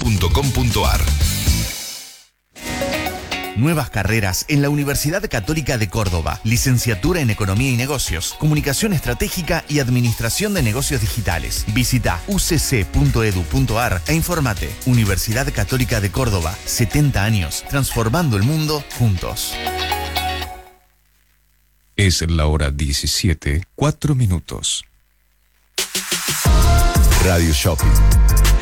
ucc.edu.com.ar. Nuevas carreras en la Universidad Católica de Córdoba. Licenciatura en Economía y Negocios, Comunicación Estratégica y Administración de Negocios Digitales. Visita ucc.edu.ar e informate. Universidad Católica de Córdoba, 70 años, transformando el mundo juntos. Es la hora 17:04. Radio Shopping.